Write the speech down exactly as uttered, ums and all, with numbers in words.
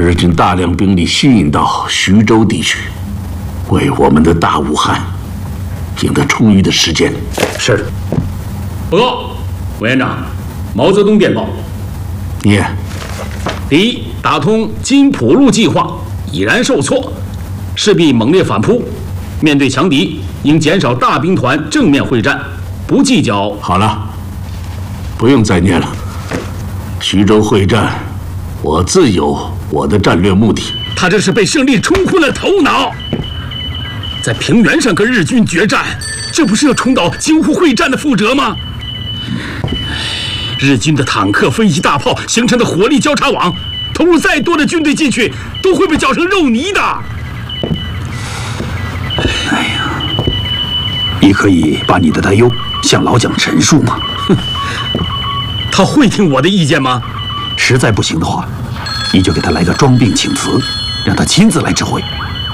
日军大量兵力吸引到徐州地区，为我们的大武汉赢得充裕的时间。 是。 报告，委员长，毛泽东电报。 念。 第一，打通金浦路计划已然受挫，势必猛烈反扑。面对强敌，应减少大兵团正面会战，不计较。 好了，不用再念了。徐州会战，我自有我的战略目的。 他这是被胜利冲昏了头脑，在平原上跟日军决战，这不是要重蹈京沪会战的覆辙吗？日军的坦克、飞机、大炮形成的火力交叉网，投入再多的军队进去，都会被搅成肉泥的。 哎呀，你可以把你的担忧向老蒋陈述吗？ 哼，他会听我的意见吗？ 实在不行的话，你就给他来个装病请辞，让他亲自来指挥。